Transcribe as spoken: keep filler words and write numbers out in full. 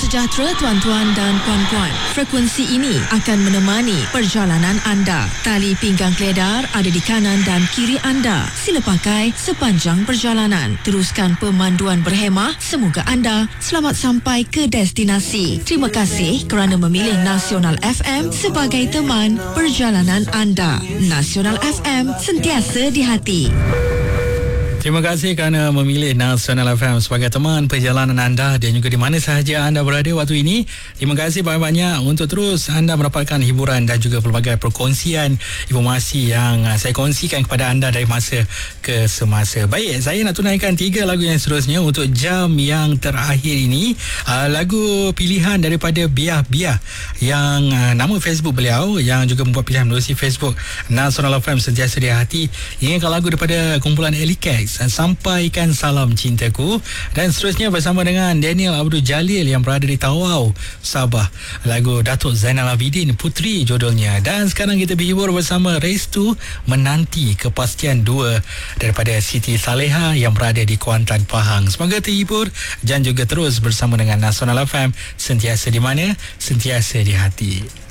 sejahtera tuan-tuan dan puan-puan. Frekuensi ini akan menemani perjalanan anda. Tali pinggang keledar ada di kanan dan kiri anda. Sila pakai sepanjang perjalanan. Teruskan pemanduan berhemah. Semoga anda selamat sampai ke destinasi. Terima kasih kerana memilih Nasional F M sebagai teman perjalanan anda. Nasional F M, sentiasa di hati. Terima kasih kerana memilih Nasional F M sebagai teman perjalanan anda dan juga di mana sahaja anda berada waktu ini. Terima kasih banyak-banyak untuk terus anda mendapatkan hiburan dan juga pelbagai perkongsian informasi yang saya kongsikan kepada anda dari masa ke semasa. Baik, saya nak tunaikan tiga lagu yang seterusnya untuk jam yang terakhir ini. Uh, lagu pilihan daripada Biah Biah yang uh, nama Facebook beliau yang juga membuat pilihan melalui Facebook Nasional F M sentiasa di hati. Ini lagu daripada kumpulan Elikex, Sampaikan Salam Cintaku, dan seterusnya bersama dengan Daniel Abdul Jalil yang berada di Tawau, Sabah. Lagu Datuk Zainal Abidin, Putri judulnya. Dan sekarang kita berhibur bersama Restu Menanti Kepastian dua daripada Siti Saleha yang berada di Kuantan, Pahang. Semoga terhibur dan juga terus bersama dengan Nasional F M, sentiasa di mana, sentiasa di hati.